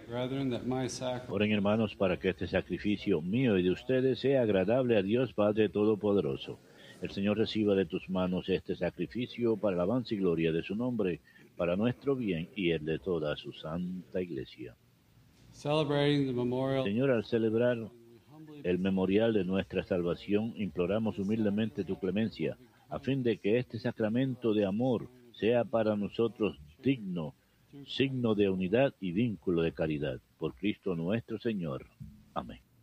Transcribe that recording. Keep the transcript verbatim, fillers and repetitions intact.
brethren, that my sacrifice Oren, hermanos, para que este sacrificio mío y de ustedes sea agradable a Dios Padre Todopoderoso. El Señor reciba de tus manos este sacrificio para la alabanza y gloria de su nombre, para nuestro bien y el de toda su santa Iglesia. celebrating the memorial. Señor, al celebrar el memorial de nuestra salvación, imploramos humildemente tu clemencia, a fin de que este sacramento de amor sea para nosotros digno, signo de unidad y vínculo de caridad. Por Cristo nuestro Señor. Amén.